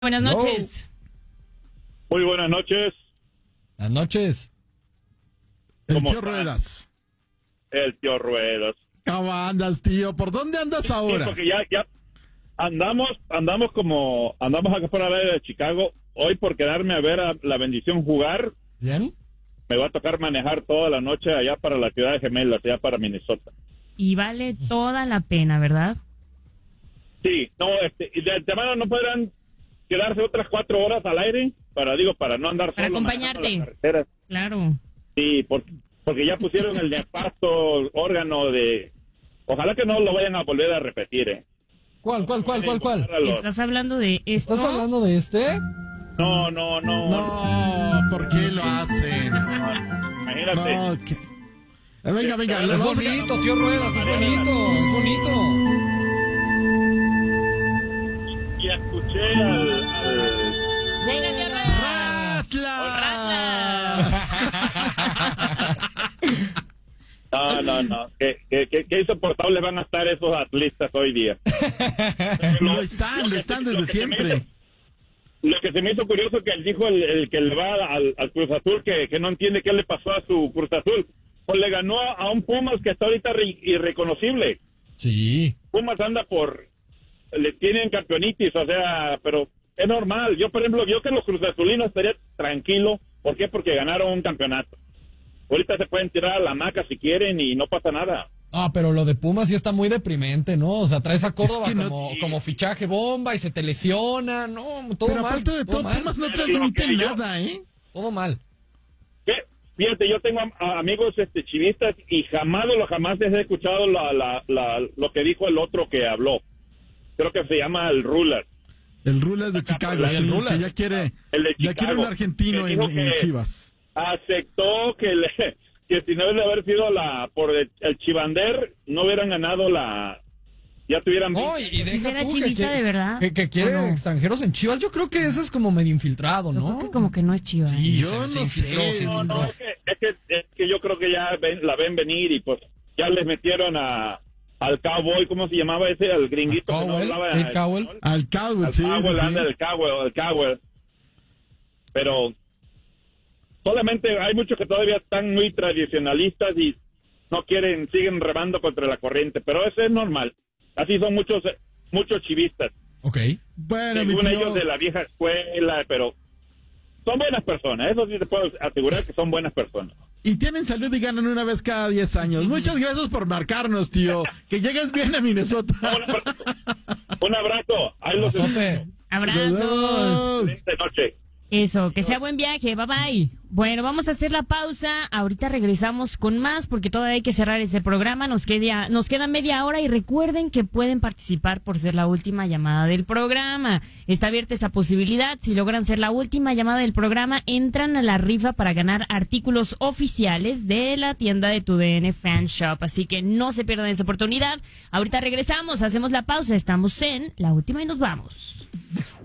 Buenas noches. Muy buenas noches. Buenas noches. El ¿Cómo tío está? Ruedas. El tío Ruedas. ¿Cómo andas, tío? ¿Por dónde andas ahora? Sí, porque ya andamos acá por el área de Chicago. Hoy por quedarme a ver a la bendición jugar, ¿Bien? me va a tocar manejar toda la noche allá para la ciudad de Gemelas, allá para Minnesota. Y vale toda la pena, ¿verdad? Sí, no, y de antemano no podrán quedarse otras 4 horas al aire para no andar Para solo manejando acompañarte. las carreteras. Claro. Sí, porque ya pusieron el nefasto órgano de... Ojalá que no lo vayan a volver a repetir, ¿eh? ¿Cuál? ¿Estás hablando de esto? ¿Estás hablando de este? No. No, ¿por qué lo hacen? Imagínate. No, venga, les Es vamos a- bonito, tío Ruedas, es bonito. Y escuché al ¡Venga, tío No. Qué insoportables van a estar esos atletas hoy día. Lo están desde siempre. Lo que se me hizo curioso que él dijo el que le va al Cruz Azul, que no entiende qué le pasó a su Cruz Azul. Pues le ganó a un Pumas que está ahorita irreconocible. Sí. Pumas anda le tienen campeonitis, o sea, pero es normal. Yo, por ejemplo, yo que los Cruz Azulinos estaría tranquilo. ¿Por qué? Porque ganaron un campeonato. Ahorita se pueden tirar a la hamaca si quieren y no pasa nada. Ah, pero lo de Pumas sí está muy deprimente, ¿no? O sea, traes a Córdoba Es que no- como fichaje bomba y se te lesiona, no, todo Pero mal. aparte de todo, mal, Pumas no Pero transmite lo que yo- nada, ¿eh? todo mal. ¿Qué? Fíjate, yo tengo amigos chivistas y jamás les he escuchado lo que dijo el otro que habló. Creo que se llama el Rulas. El Rulas de Chicago, el sí, Rulas. que ya quiere El de ya quiere un Chicago, argentino que dijo en que- Chivas. Aceptó que si no hubiera haber sido por el Chivander, no hubieran ganado ya tuvieran... No, y ¿Sí deja será tú chivista quiere- de verdad? Que quiere ¿O no? extranjeros en Chivas. Yo creo que eso es como medio infiltrado, Yo ¿no? creo que como que no es Chivas. Sí, Yo se no infiltró, sé. se No, infiltró. es que yo creo que ya la ven venir y pues ya les metieron al cowboy, ¿cómo se llamaba ese? Al gringuito que no Cowell, hablaba Dave Cowell. Al Cowell, Al sí, Cowell, sí. anda, el Cowell. Pero solamente hay muchos que todavía están muy tradicionalistas y no siguen remando contra la corriente, pero eso es normal. Así son muchos chivistas. Ok. Bueno, mi Según tío, ellos de la vieja escuela, pero son buenas personas. Eso sí te puedo asegurar que son buenas personas. y tienen salud y ganan una vez cada 10 años. Muchas gracias por marcarnos, tío. Que llegues bien a Minnesota. Un abrazo. Ahí los Abrazote. Abrazos. Adiós. esta noche. Eso, que sea buen viaje, bye bye. Bueno, vamos a hacer la pausa, ahorita regresamos con más porque todavía hay que cerrar este programa, nos queda media hora y recuerden que pueden participar por ser la última llamada del programa. Está abierta esa posibilidad, si logran ser la última llamada del programa, entran a la rifa para ganar artículos oficiales de la tienda de TUDN Fan Shop, así que no se pierdan esa oportunidad. Ahorita regresamos, hacemos la pausa, estamos en la última y nos vamos.